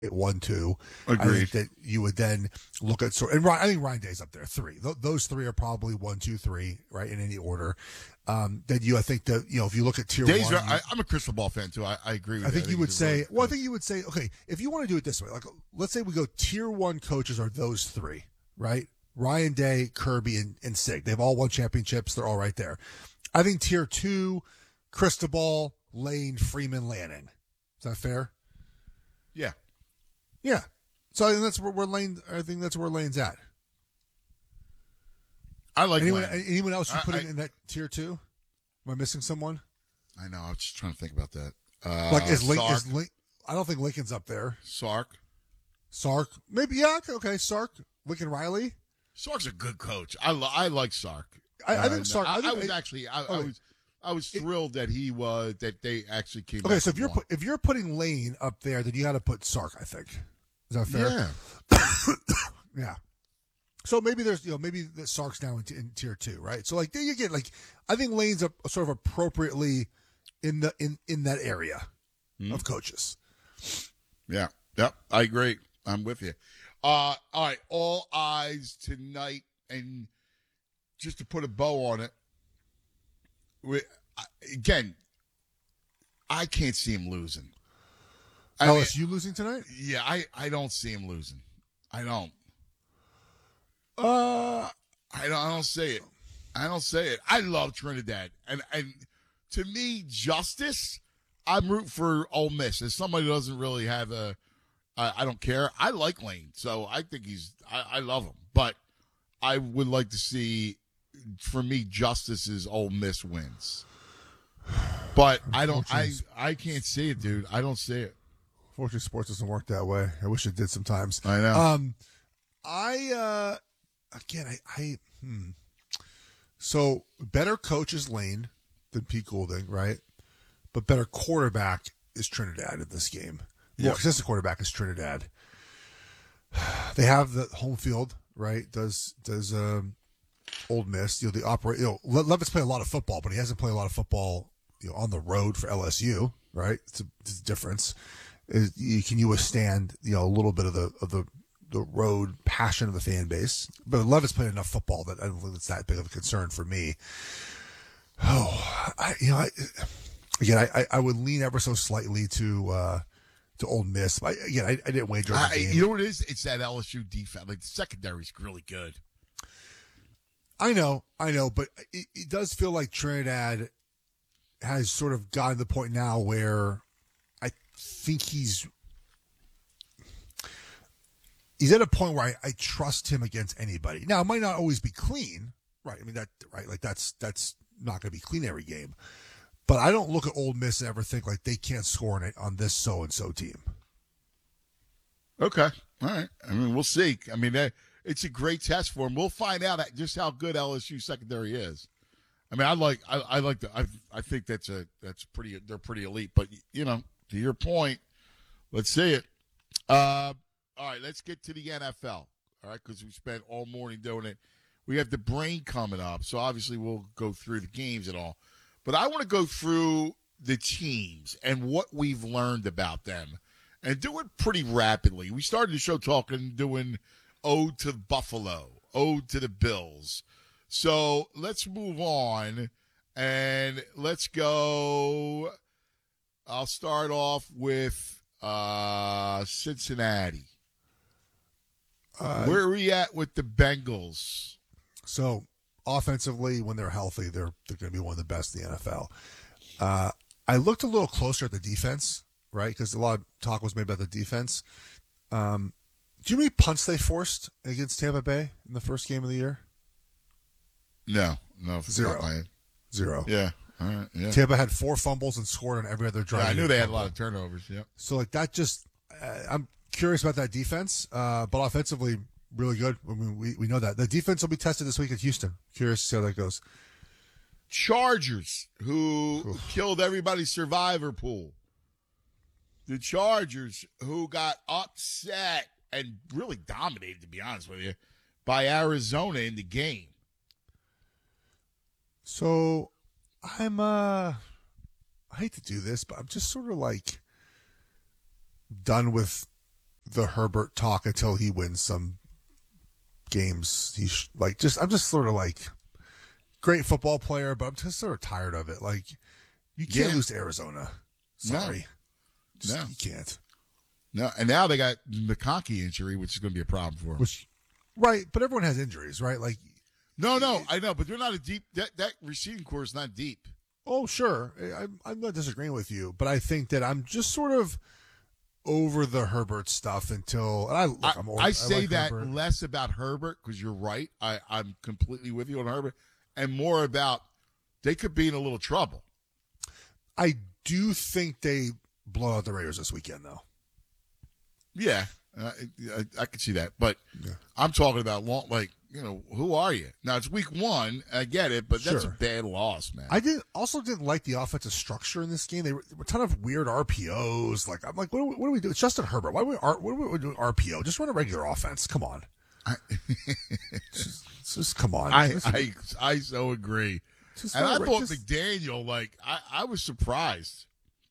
at 1-2. I Agreed. think that you would then look at and I think Ryan Day's up there 3. Those 3 are probably 1, 2, 3, right, in any order. Then I think that if you look at tier Days, 1, I'm a crystal ball fan too. I agree with I you. think you would say, really I think you would say, okay, if you want to do it this way, like let's say we go tier 1 coaches are those 3, right? Ryan Day, Kirby, and Sig. They've all won championships. They're all right there. I think tier 2, Cristobal, Lane, Freeman, Lanning. Is that fair? Yeah. Yeah. So I think that's where Lane. I think that's where Lane's at. I like anyone else you put in that tier 2? Am I missing someone? I know. I was just trying to think about that. I don't think Lincoln's up there. Sark, maybe. Yeah. Okay. Sark, Lincoln Riley. Sark's a good coach. I like Sark. I think Sark. I was thrilled that they actually came. Okay, so if you're putting Lane up there, then you got to put Sark. I think is that fair? Yeah. Yeah. So maybe there's maybe the Sark's now in tier 2, right? So like there you get I think Lane's sort of appropriately in that area of coaches. Yeah. Yep. I agree. I'm with you. All right. All eyes tonight, and just to put a bow on it. Again, I can't see him losing. LSU losing tonight? Yeah, I don't see him losing. I don't. I don't say it. I don't say it. I love Trinidad, and to me, justice. I'm rooting for Ole Miss. As somebody who doesn't really have I don't care. I like Lane, so I think I love him, but I would like to see. For me, justice is Ole Miss wins. But I don't. I can't see it, dude. I don't see it. Fortunately, sports doesn't work that way. I wish it did sometimes. I know. So better coach is Lane than Pete Goulding, right? But better quarterback is Trinidad in this game. More consistent quarterback is Trinidad. They have the home field, right? Does Ole Miss, Levis play a lot of football, but he hasn't played a lot of football, on the road for LSU, right? It's a difference. Can you withstand, a little bit of the road passion of the fan base? But Levis played enough football that I don't think it's that big of a concern for me. I would lean ever so slightly to Ole Miss. I didn't wager on the game. You know what it is? It's that LSU defense. Like the secondary's really good. I know, but it does feel like Trinidad has sort of gotten to the point now where I think he's at a point where I trust him against anybody. Now, it might not always be clean, right? I mean, that's not going to be clean every game. But I don't look at Ole Miss and ever think like they can't score on this so-and-so team. Okay. All right. I mean, we'll see. I mean, it's a great test for him. We'll find out just how good LSU secondary is. I mean, I think that's pretty. They're pretty elite. But to your point, let's see it. All right, let's get to the NFL. All right, because we spent all morning doing it. We have the brain coming up, so obviously we'll go through the games and all. But I want to go through the teams and what we've learned about them, and do it pretty rapidly. We started the show doing Ode to Buffalo, Ode to the Bills. So let's move on, and let's go. I'll start off with Cincinnati. Where are we at with the Bengals? So offensively, when they're healthy, they're going to be one of the best in the NFL. I looked a little closer at the defense, right? Because a lot of talk was made about the defense. Do you know how many punts they forced against Tampa Bay in the first game of the year? No. 0. Yeah. All right. Yeah. Tampa had 4 fumbles and scored on every other drive. Yeah, I knew they had a lot of turnovers. Yep. So like that just, I'm curious about that defense, but offensively, really good. I mean, we know that. The defense will be tested this week at Houston. Curious to see how that goes. Chargers, who killed everybody's survivor pool. The Chargers, who got upset and really dominated, to be honest with you, by Arizona in the game. So I hate to do this, but I'm just sort of like done with the Herbert talk until he wins some games. I'm just sort of like great football player, but I'm just sort of tired of it. Like you can't lose to Arizona. Sorry, No, you can't. No, and now they got McConkey injury, which is going to be a problem for them. Right, but everyone has injuries, right? Like, no, I know, but they're not a deep. That receiving core is not deep. Oh, sure, I'm not disagreeing with you, but I think that I'm just sort of over the Herbert stuff until I say like that Herbert. less about Herbert because you're right. I'm completely with you on Herbert, and more about they could be in a little trouble. I do think they blow out the Raiders this weekend, though. Yeah, I can see that, but I'm talking about who are you? Now it's week 1. I get it, but that's a bad loss, man. I didn't like the offensive structure in this game. There were a ton of weird RPOs. Like I'm like, what do we do? It's Justin Herbert. Why are we doing RPO? Just run a regular offense. Come on. just come on. I so agree. And I thought McDaniel, I was surprised.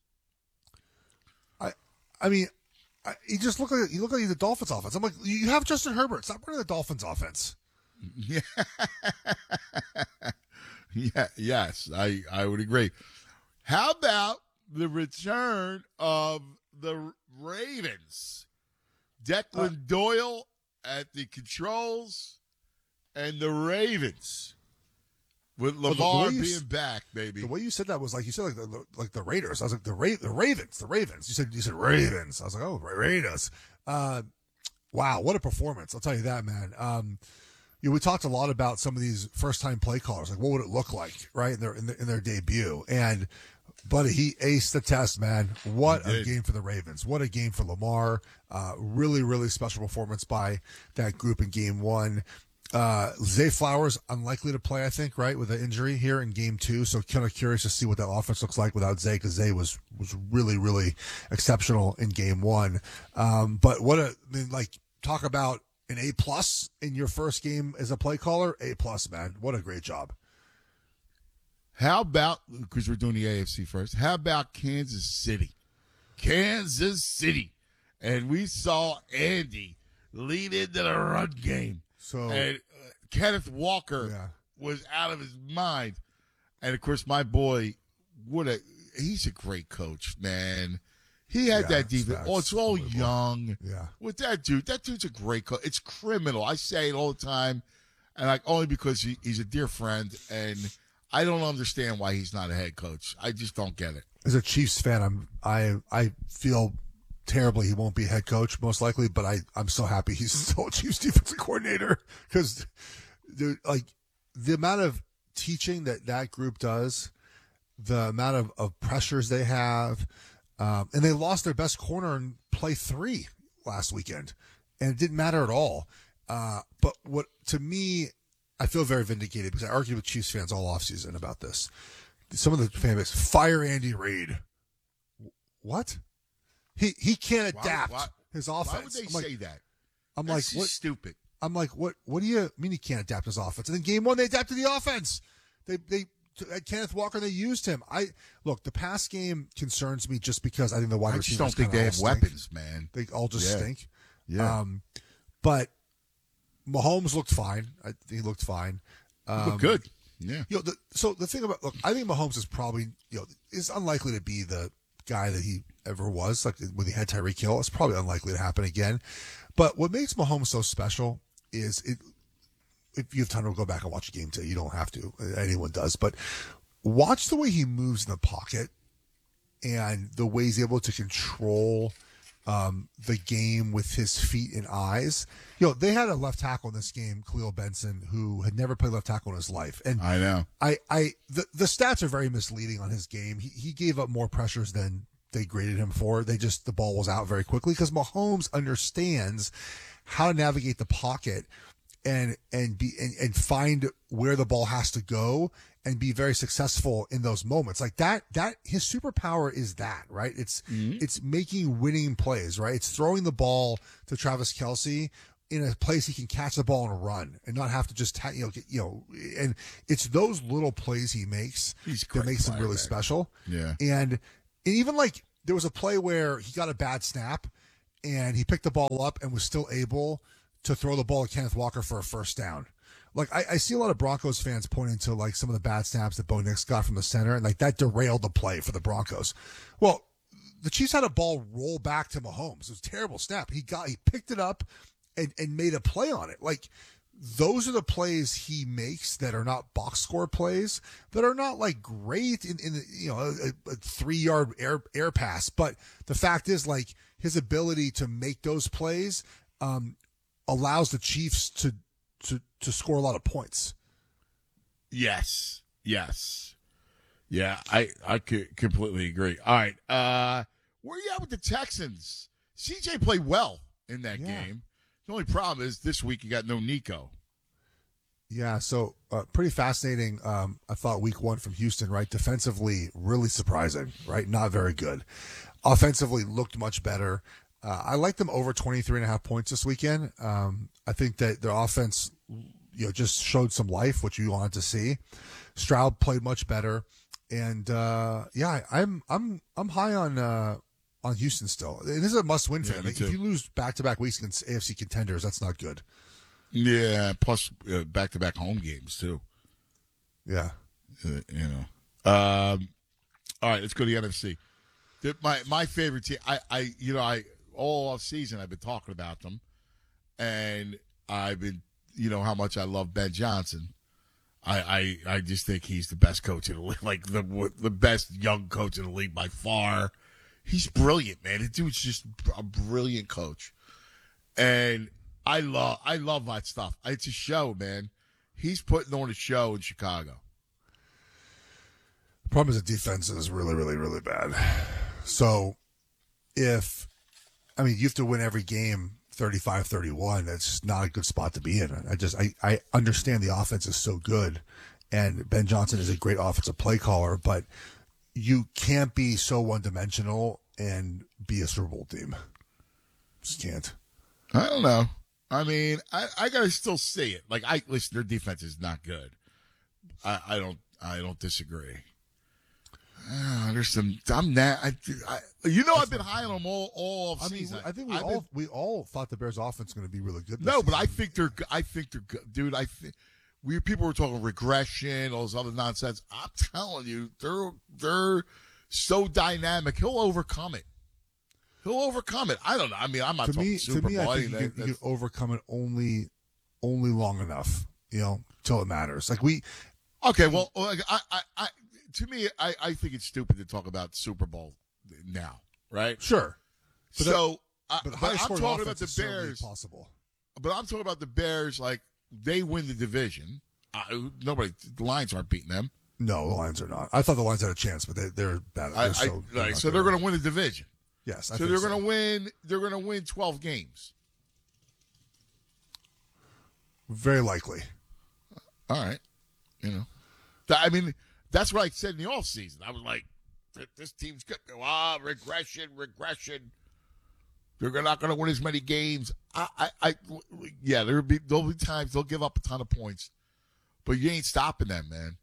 I mean, he just looked like the Dolphins offense. I'm like, you have Justin Herbert. Stop running the Dolphins offense. Yeah. Yes, I would agree. How about the return of the Ravens? Declan Doyle at the controls, and the Ravens with Lamar being back, baby. The way you said that was like you said like the Raiders. I was like the Ravens. You said Ravens. I was like, oh, Raiders. Wow, what a performance! I'll tell you that, man. We talked a lot about some of these first-time play callers. Like, what would it look like, right, in their debut? And, buddy, he aced the test, man. What a game for the Ravens. What a game for Lamar. Really, really special performance by that group in Game 1. Zay Flowers, unlikely to play, I think, right, with an injury here in Game 2. So kind of curious to see what that offense looks like without Zay, because Zay was really, really exceptional in Game 1. But talk about an A+ in your first game as a play caller. A+, man. What a great job. How about, because we're doing the AFC first, how about Kansas City? Kansas City. And we saw Andy lead into the run game. And Kenneth Walker was out of his mind. And, of course, my boy, he's a great coach, man. He had that defense. It's all young. Yeah. With that dude's a great coach. It's criminal. I say it all the time, and only because he's a dear friend, and I don't understand why he's not a head coach. I just don't get it. As a Chiefs fan, I feel terribly he won't be head coach most likely, but I'm so happy he's still a Chiefs defensive coordinator because the amount of teaching that group does, the amount of pressures they have. And they lost their best corner in play 3 last weekend, and it didn't matter at all. But to me, I feel very vindicated because I argued with Chiefs fans all offseason about this. Some of the fan base, fire Andy Reid. What? He can't adapt his offense. Why would they say that? I'm That's like, what? Stupid. I'm like, what do you mean he can't adapt his offense? And then Game 1, they adapted the offense. They at Kenneth Walker, they used him. Look, the pass game concerns me just because I think the wide receivers I just don't think they have weapons, man. They all just stink. Yeah. But Mahomes looked fine. I think he looked fine. Looked good. Yeah. So the thing about I think Mahomes is probably is unlikely to be the guy that he ever was. Like when he had Tyreek Hill, it's probably unlikely to happen again. But what makes Mahomes so special is if you have time to go back and watch a game today, you don't have to. Anyone does. But watch the way he moves in the pocket and the way he's able to control the game with his feet and eyes. They had a left tackle in this game, Khalil Benson, who had never played left tackle in his life. And I know. The stats are very misleading on his game. He gave up more pressures than they graded him for. The ball was out very quickly because Mahomes understands how to navigate the pocket and find where the ball has to go and be very successful in those moments. Like that his superpower is that, right? It's making winning plays, right? It's throwing the ball to Travis Kelce in a place he can catch the ball and run and not have to just and it's those little plays he makes that makes him really special. Yeah. And even like there was a play where he got a bad snap and he picked the ball up and was still able to throw the ball at Kenneth Walker for a first down. Like, I see a lot of Broncos fans pointing to, like, some of the bad snaps that Bo Nix got from the center, and, like, that derailed the play for the Broncos. Well, the Chiefs had a ball roll back to Mahomes. It was a terrible snap. He picked it up and made a play on it. Like, those are the plays he makes that are not box score plays, that are not, like, great in a 3-yard air pass. But the fact is, like, his ability to make those plays allows the Chiefs to score a lot of points. Yes. Yeah, I could completely agree. All right. Where are you at with the Texans? CJ played well in that game. The only problem is this week you got no Nico. Yeah, so pretty fascinating, I thought, week one from Houston, right? Defensively, really surprising, right? Not very good. Offensively, looked much better. I like them over 23.5 points this weekend. I think that their offense, just showed some life, which you wanted to see. Stroud played much better, and I'm high on Houston still. This is a must-win for them. Like, if you lose back-to-back weeks against AFC contenders, that's not good. Yeah, plus back-to-back home games too. Yeah, All right, let's go to the NFC. My favorite team. I all off season I've been talking about them, and I've been how much I love Ben Johnson. I just think he's the best coach in the league, like the best young coach in the league by far. He's brilliant, man. The dude's just a brilliant coach, and I love that stuff. It's a show, man. He's putting on a show in Chicago. The problem is the defense is really, really, really bad. So you have to win every game 35-31. That's not a good spot to be in. I understand the offense is so good, and Ben Johnson is a great offensive play caller, but you can't be so one-dimensional and be a Super Bowl team. Just can't. I don't know. I mean, I gotta still see it. Like, listen, their defense is not good. I don't disagree. There's some. I'm not. I've been high on them all off season. I think we all thought the Bears' offense was going to be really good. No, but I think they're good, dude. People were talking regression, all this other nonsense. I'm telling you, they're so dynamic. He'll overcome it. I don't know. I mean, I'm not talking Super Bowl. I think you can overcome it only long enough, till it matters. Like Okay, well, I to me, I think it's stupid to talk about Super Bowl now, right? Sure. But I'm talking about the Bears. Possible. But I'm talking about the Bears. Like, they win the division. The Lions aren't beating them. No, the Lions are not. I thought the Lions had a chance, but they're bad. So they're going to win the division. Yes. So they're going to win. They're going to win 12 games. Very likely. All right. I mean, that's what I said in the offseason. I was like, this team's good. Regression. They're not going to win as many games. There'll be times they'll give up a ton of points, but you ain't stopping them, man.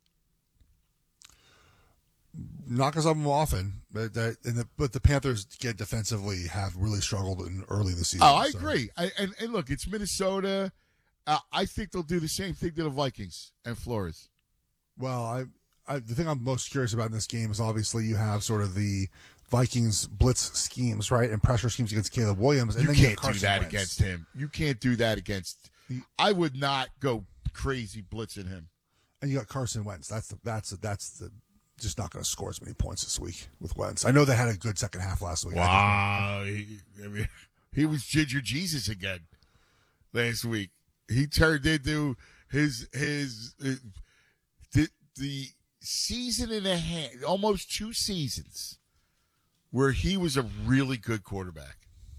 Not because I'm often, but the Panthers defensively have really struggled early in the season. Oh, I agree. And look, it's Minnesota. I think they'll do the same thing to the Vikings and Flores. Well, the thing I'm most curious about in this game is obviously you have sort of the Vikings blitz schemes, right, and pressure schemes against Caleb Williams. And you can't do that against him. You can't do that against. I would not go crazy blitzing him. And you got Carson Wentz. That's just not going to score as many points this week with Wentz. I know they had a good second half last week. Wow, he was Ginger Jesus again last week. He turned into the season and a half, almost 2 seasons, where he was a really good quarterback.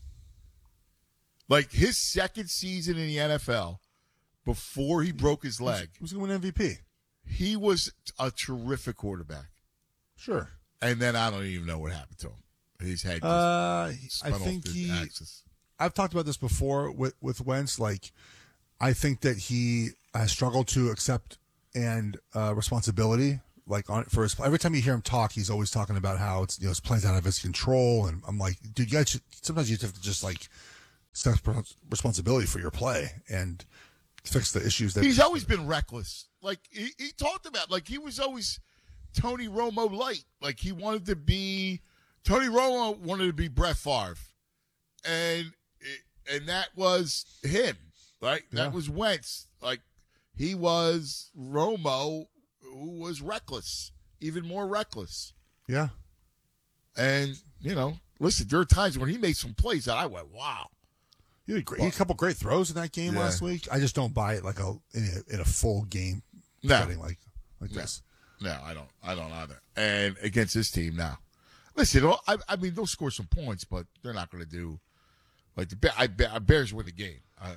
Like, his second season in the NFL, before he broke his leg, he was going to win MVP. He was a terrific quarterback. Sure. And then I don't even know what happened to him. His head just spun off the axis. I've talked about this before with Wentz. Like, I think that he has struggled to accept responsibility like on for his. Every time you hear him talk, he's always talking about how it's his play's out of his control, and I'm like, dude, you guys sometimes you have to just like accept responsibility for your play and fix the issues that he's always been reckless. Like he talked about, like he was always Tony Romo light. Like he wanted to be Tony Romo wanted to be Brett Favre, and that was him. Right, that was Wentz. Like he was Romo, who was reckless, even more reckless. Yeah, and listen, there are times when he made some plays that I went, wow. He had a couple great throws in that game last week. I just don't buy it like in a full game setting like this. No, I don't either. And against this team now, listen, I mean they'll score some points, but they're not going to do like the Bears win the game.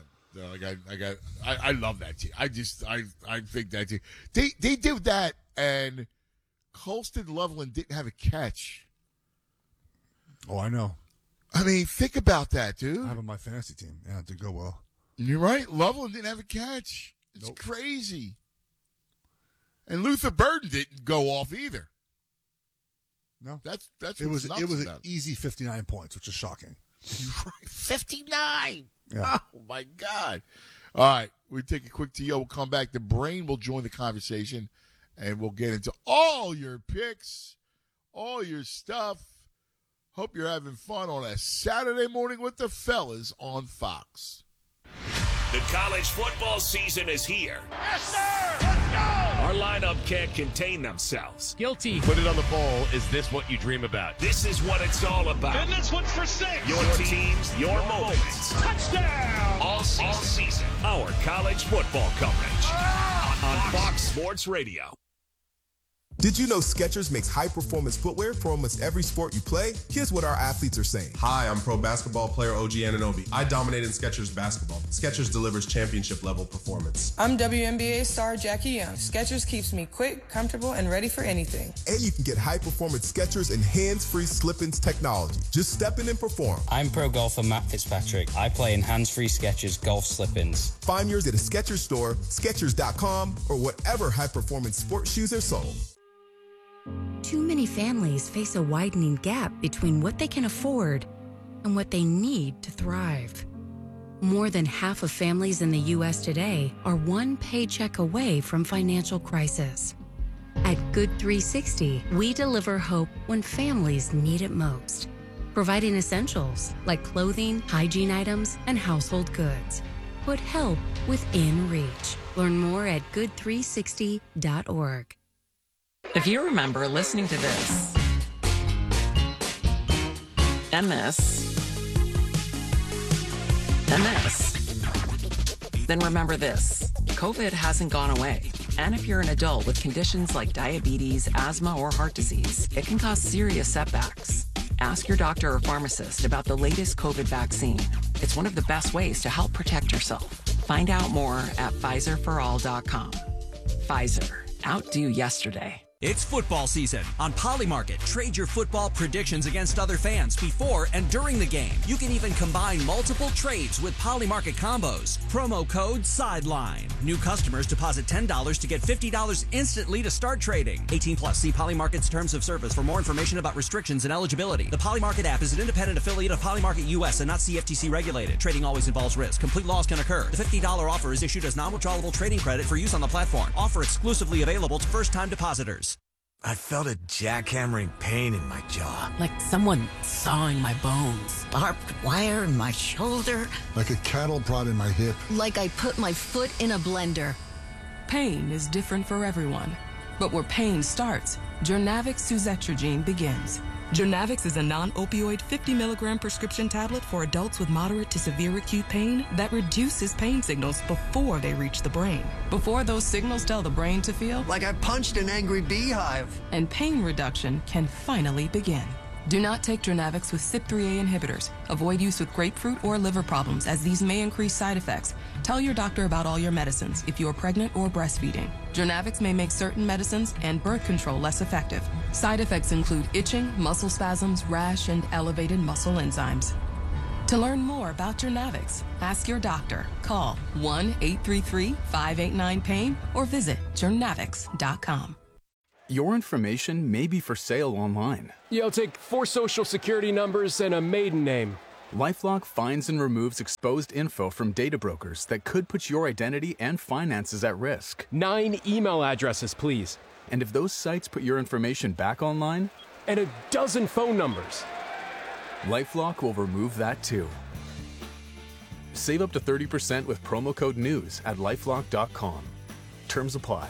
I love that team. I think that team they did that, and Colston Loveland didn't have a catch. Oh, I know. I mean, think about that, dude. I have on my fantasy team. Yeah, it did go well. You're right. Loveland didn't have a catch. It's crazy. And Luther Burden didn't go off either. No, that's it was an easy 59 points, which is shocking. 59. Yeah. Oh my God. All right, we take a quick TO. We'll come back. The Brain will join the conversation, and we'll get into all your picks, all your stuff. Hope you're having fun on a Saturday morning with the fellas on Fox. The college football season is here. Yes, sir! Let's go! Our lineup can't contain themselves. Guilty. Put it on the bowl. Is this what you dream about? This is what it's all about. And this one's for 6. Your teams, your moments. Touchdown! All season. Our college football coverage on Fox Sports Radio. Did you know Skechers makes high-performance footwear for almost every sport you play? Here's what our athletes are saying. Hi, I'm pro basketball player OG Anunoby. I dominated Skechers basketball. Skechers delivers championship-level performance. I'm WNBA star Jackie Young. Skechers keeps me quick, comfortable, and ready for anything. And you can get high-performance Skechers and hands-free slip-ins technology. Just step in and perform. I'm pro golfer Matt Fitzpatrick. I play in hands-free Skechers golf slip-ins. Find yours at a Skechers store, Skechers.com, or whatever high-performance sports shoes are sold. Too many families face a widening gap between what they can afford and what they need to thrive. More than half of families in the U.S. today are one paycheck away from financial crisis. At Good 360, we deliver hope when families need it most, providing essentials like clothing, hygiene items, and household goods. Put help within reach. Learn more at good360.org. If you remember listening to this, and this, and this, then remember this. COVID hasn't gone away. And if you're an adult with conditions like diabetes, asthma, or heart disease, it can cause serious setbacks. Ask your doctor or pharmacist about the latest COVID vaccine. It's one of the best ways to help protect yourself. Find out more at PfizerForAll.com. Pfizer. Outdo yesterday. It's football season. On Polymarket, trade your football predictions against other fans before and during the game. You can even combine multiple trades with Polymarket combos. Promo code SIDELINE. New customers deposit $10 to get $50 instantly to start trading. 18 plus. See Polymarket's terms of service for more information about restrictions and eligibility. The Polymarket app is an independent affiliate of Polymarket US and not CFTC regulated. Trading always involves risk. Complete loss can occur. The $50 offer is issued as non-withdrawable trading credit for use on the platform. Offer exclusively available to first-time depositors. I felt a jackhammering pain in my jaw. Like someone sawing my bones. Barbed wire in my shoulder. Like a cattle prod in my hip. Like I put my foot in a blender. Pain is different for everyone. But where pain starts, Journavx suzetrigine begins. Journavx is a non-opioid 50-milligram prescription tablet for adults with moderate to severe acute pain that reduces pain signals before they reach the brain. Before those signals tell the brain to feel like I punched an angry beehive. And pain reduction can finally begin. Do not take Journavx with CYP3A inhibitors. Avoid use with grapefruit or liver problems, as these may increase side effects. Tell your doctor about all your medicines if you are pregnant or breastfeeding. Journavx may make certain medicines and birth control less effective. Side effects include itching, muscle spasms, rash, and elevated muscle enzymes. To learn more about Journavx, ask your doctor. Call 1-833-589-PAIN or visit journavx.com. Your information may be for sale online. Yeah, I'll take 4 social security numbers and a maiden name. LifeLock finds and removes exposed info from data brokers that could put your identity and finances at risk. 9 email addresses, please. And if those sites put your information back online? And a dozen phone numbers. LifeLock will remove that too. Save up to 30% with promo code NEWS at LifeLock.com. Terms apply.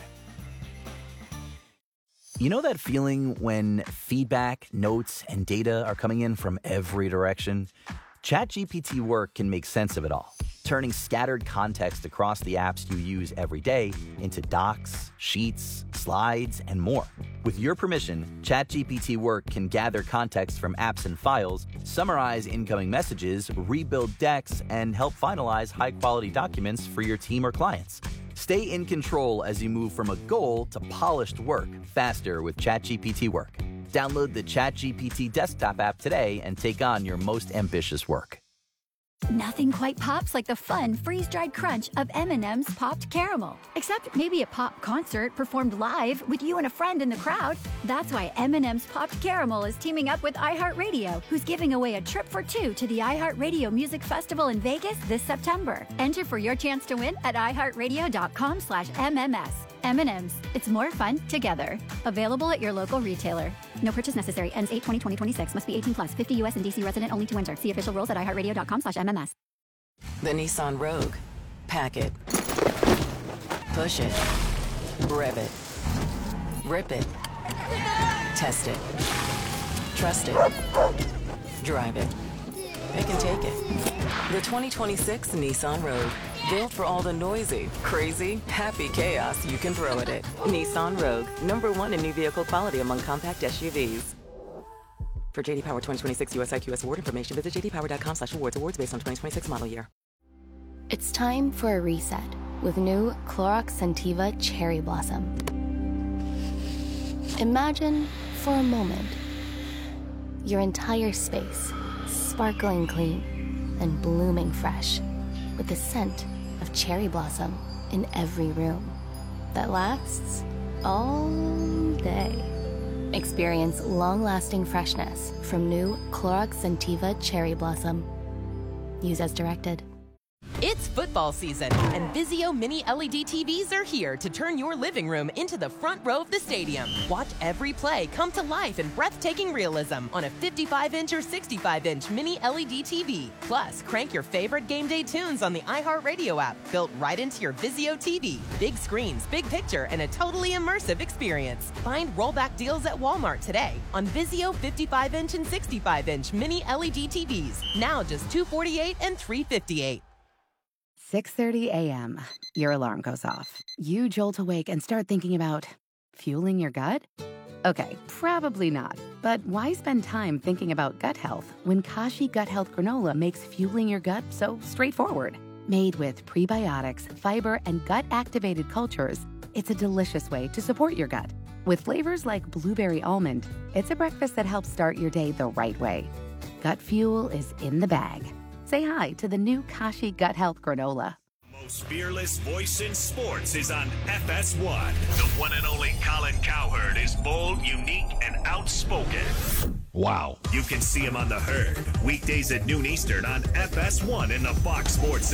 You know that feeling when feedback, notes, and data are coming in from every direction? ChatGPT Work can make sense of it all, turning scattered context across the apps you use every day into docs, sheets, slides, and more. With your permission, ChatGPT Work can gather context from apps and files, summarize incoming messages, rebuild decks, and help finalize high-quality documents for your team or clients. Stay in control as you move from a goal to polished work faster with ChatGPT Work. Download the ChatGPT desktop app today and take on your most ambitious work. Nothing quite pops like the fun freeze-dried crunch of M&M's Popped Caramel. Except maybe a pop concert performed live with you and a friend in the crowd. That's why M&M's Popped Caramel is teaming up with iHeartRadio, who's giving away a trip for 2 to the iHeartRadio Music Festival in Vegas this September. Enter for your chance to win at iHeartRadio.com/MMS. M&M's. It's more fun together. Available at your local retailer. No purchase necessary. Ends 8/20/2026. Must be 18 plus. 50 U.S. and D.C. resident only to enter. See official rules at iHeartRadio.com/MMS. The Nissan Rogue. Pack it. Push it. Rev it. Rip it. Test it. Trust it. Drive it. Pick and take it. The 2026 Nissan Rogue. Built for all the noisy, crazy, happy chaos you can throw at it. Nissan Rogue. #1 in new vehicle quality among compact SUVs. For JD Power 2026 US IQS award information, visit jdpower.com/awards. Awards based on 2026 model year. It's time for a reset with new Clorox Scentiva Cherry Blossom. Imagine for a moment your entire space sparkling clean and blooming fresh with the scent of cherry blossom in every room that lasts all day. Experience long-lasting freshness from new Clorox Scentiva Cherry Blossom. Use as directed. It's football season, and Vizio Mini LED TVs are here to turn your living room into the front row of the stadium. Watch every play come to life in breathtaking realism on a 55-inch or 65-inch Mini LED TV. Plus, crank your favorite game day tunes on the iHeartRadio app, built right into your Vizio TV. Big screens, big picture, and a totally immersive experience. Find rollback deals at Walmart today on Vizio 55-inch and 65-inch Mini LED TVs. Now just $248 and $358. 6:30 a.m. Your alarm goes off. You jolt awake and start thinking about fueling your gut? Okay, probably not. But why spend time thinking about gut health when Kashi Gut Health Granola makes fueling your gut so straightforward? Made with prebiotics, fiber, and gut-activated cultures, it's a delicious way to support your gut. With flavors like blueberry almond, it's a breakfast that helps start your day the right way. Gut fuel is in the bag. Say hi to the new Kashi Gut Health Granola. Most fearless voice in sports is on FS1. The one and only Colin Cowherd is bold, unique, and outspoken. Wow. You can see him on The Herd, weekdays at noon Eastern on FS1 in the Fox Sports